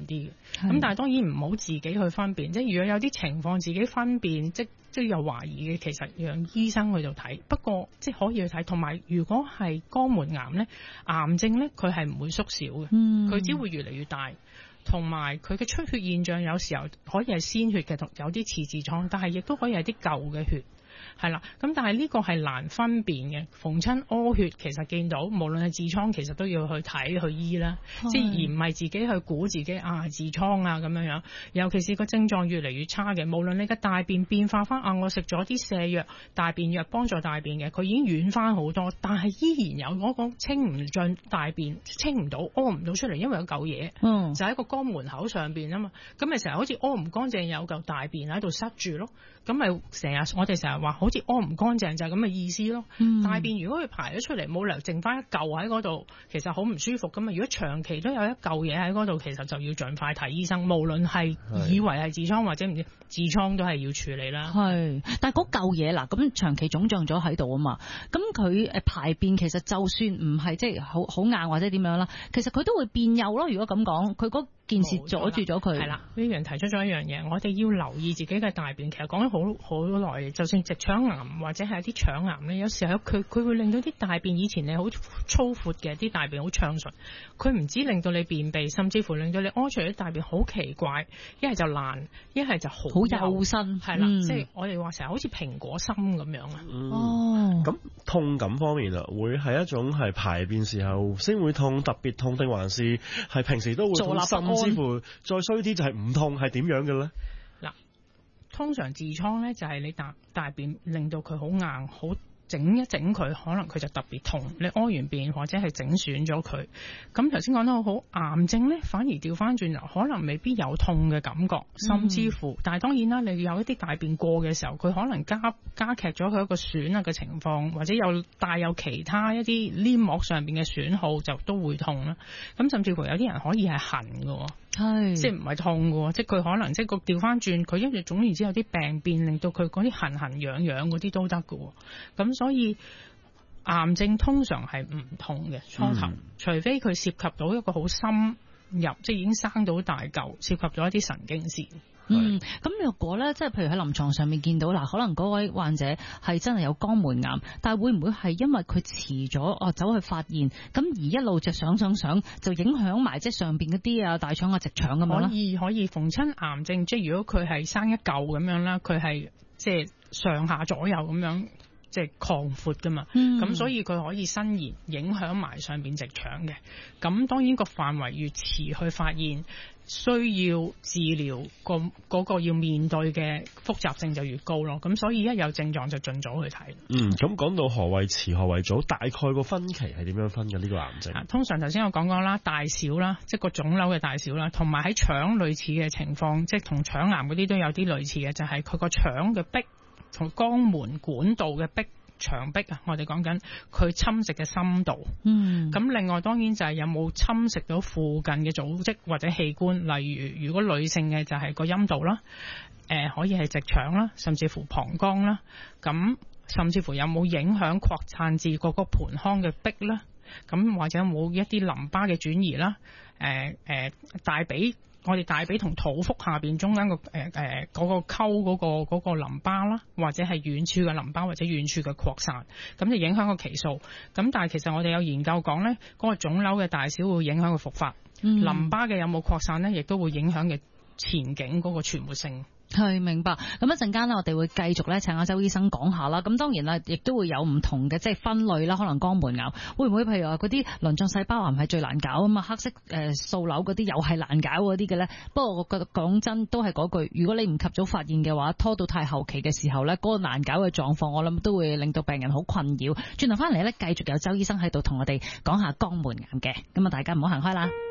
啲嘅。咁但係當然唔好自己去分辨，即係如果有啲情況自己分辨，即係有懷疑嘅，其實讓醫生去度睇。不過即係可以去睇，同埋如果係肛門癌咧，癌症咧佢係唔會縮小嘅，佢只會越嚟越大。同埋佢嘅出血現象有時候可以係鮮血嘅，有啲似痔瘡，但係亦都可以係啲舊嘅血。係啦，咁但係呢個係難分辨嘅，逢親屙血其實見到，無論係痔瘡其實都要去睇去醫啦，即係而唔係自己去估自己痔瘡啊咁樣樣。尤其是個症狀越嚟越差嘅，無論你嘅大便變化翻我食咗啲瀉藥、大便藥幫助大便嘅，佢已經軟翻好多，但係依然有嗰個清唔盡大便，清唔到屙唔到出嚟，因為有嚿嘢，就喺個肛門口上邊啊嘛，咁咪成日好似屙唔乾淨，有嚿大便喺度塞住咯，咁咪成日我哋成日話好似屙唔乾淨就係咁嘅意思咯。大便如果佢排咗出嚟，冇理由剩翻一嚿喺嗰度，其實好唔舒服噶嘛。如果長期都有一嚿嘢喺嗰度，其實就要盡快睇醫生。無論係以為係痔瘡或者唔知痔瘡，都係要處理啦。 係，但係嗰嚿嘢嗱，咁長期腫脹咗喺度啊嘛，咁佢排便其實就算唔係即係好硬或者點樣啦，其實佢都會變幼咯。如果咁講，佢嗰件事阻住咗佢。係啦， 呢樣提出咗一樣嘢，我哋要留意自己嘅大便。其實講咗好耐，就算直腸癌或者係啲腸癌咧，有時候佢會令到啲大便，以前你好粗闊嘅啲大便好暢順，佢唔止令到你便秘，甚至乎令到你屙出嚟啲大便好奇怪，一係就爛，一係就好幼身。 係啦，即係我哋話成日好似蘋果心咁樣啊。 咁痛感方面啊，會係一種係排便時候先會痛，特別痛，定還是係平時都會痛，甚至乎再衰啲就係唔痛，係點樣嘅咧？ 嗱，通常痔瘡咧就係你大便令到佢好硬，好整一整佢，可能佢就特別痛。你屙完便或者係整損咗佢。咁頭先講得好，癌症咧反而調翻轉，可能未必有痛嘅感覺，甚至乎，但係當然啦，你有一啲大便過嘅時候，佢可能加劇咗佢一個損啊嘅情況，或者帶有其他一啲黏膜上邊嘅損耗，就都會痛啦。咁甚至乎有啲人可以係痕嘅。即係唔係痛嘅，即係佢可能即係個調翻轉，佢因為總言之有啲病變，令到佢嗰啲痕痕癢癢嗰啲都得嘅。咁所以癌症通常係唔痛嘅初頭，除非佢涉及到一個好深入，即係已經生到大嚿，涉及咗一啲神經線。 咁若果咧，即係譬如喺臨床上面見到嗱，可能嗰位患者係真係有肛門癌，但係會唔會係因為佢遲咗走去發現，咁而一路就想就影響埋即係上邊嗰啲大腸直腸咁樣咧？ 可以逢親癌症，即係如果佢係生一嚿咁樣啦，佢係即係上下左右咁樣。即係擴闊噶嘛，咁所以佢可以伸延影響埋上邊直腸嘅。咁當然個範圍越遲去發現，需要治療嗰個要面對嘅複雜性就越高咯。咁所以一有症狀就盡早去睇。 咁講到何謂遲何謂早，大概個分期係點樣分嘅呢個癌症？ 通常頭先我講啦，大小啦，即係個腫瘤嘅大小啦，同埋喺腸類似嘅情況，即係同腸癌嗰啲都有啲類似嘅，就係佢個腸嘅壁同肛門管道嘅牆壁啊，我哋講緊佢侵蝕嘅深度。咁另外當然就係有冇侵蝕到附近嘅組織或者器官，例如如果女性嘅就係個陰道啦，可以係直腸啦，甚至乎膀胱啦。咁甚至乎有冇影響擴散至嗰個盆腔嘅壁啦？咁或者有冇一啲淋巴嘅轉移啦？大髀。我哋大髀同肚腹下邊中間個嗰個溝嗰個淋巴啦，或者係遠處嘅淋巴或者遠處嘅擴散，咁就影響個期數。咁但係其實我哋有研究講咧，嗰個腫瘤嘅大小會影響個復發，淋巴嘅有冇擴散咧，亦都會影響嘅前景嗰個存活性。 係，明白。咁一陣間咧，我哋會繼續咧請阿周醫生講下啦。咁當然啦，亦都會有唔同嘅即係分類啦。可能肛門癌會唔會譬如話嗰啲鱗狀細胞癌係最難搞啊嘛？黑色素瘤嗰啲又係難搞嗰啲嘅咧。不過我覺得講真都係嗰句，如果你唔及早發現嘅話，拖到太後期嘅時候咧，嗰個難搞嘅狀況，我諗都會令到病人好困擾。轉頭翻嚟咧，繼續有周醫生喺度同我哋講下肛門癌嘅。咁啊，大家唔好行開啦。